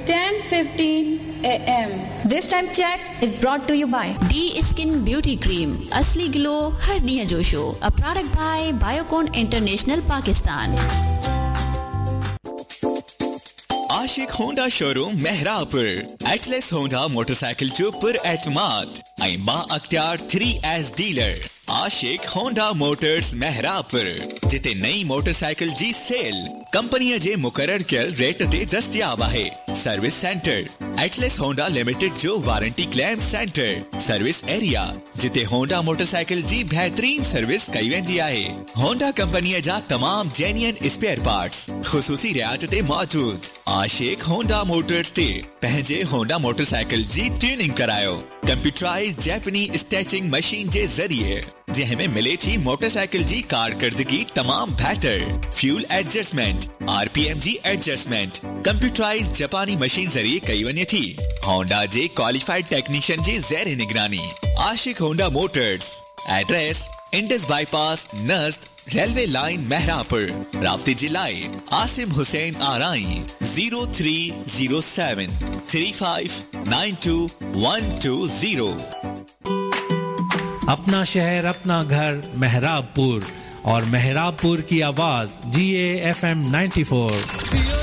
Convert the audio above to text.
10:15 a.m. This time check is brought to you by D-Skin Beauty Cream, Asli Glow, Harniya Josho, a product by Biocon International, Pakistan. Ashique Honda showroom Mehrabpur Atlas Honda motorcycle जो पर एतमाद आइमा अख्तियार 3S dealer आशिक Honda Motors Mehrabpur जिते नई motorcycle जी cell company जे मुकर्रर कियल rate ते दस्तयाब है service centre Atlas Honda limited जो warranty claim centre service area जिते होंडा मोटरसाइकिल जी बेहतरीन सर्विस कई वेंदी है होंडा कंपनी जा तमाम जेन्युइन स्पेयर पार्ट्स खुसूसी रियायत मौजूद आशिक होंडा मोटर्स ते पहजे होंडा मोटरसाइकिल जी ट्यूनिंग करायो कंप्यूटराइज्ड जापानी स्टैचिंग मशीन जे जरिए जंहिं मिले थी मोटरसाइकिल जी कारकर्दगी तमाम बेहतर फ्यूल एडजस्टमेंट आरपीएम जी एडजस्टमेंट कंप्यूटराइज्ड जापानी मशीन जरिए कई वने थी होंडा जे क्वालिफाइड टेक्नीशियन जी ज़ेर निगरानी आशिक Honda Motors address Indus bypass नज़द railway line Mehrabpur राब्ते जिलाए Asim Hussain आराई 0307 3592 अपना शहर अपना घर मेहराबपुर और मेहराबपुर की आवाज GAFM 94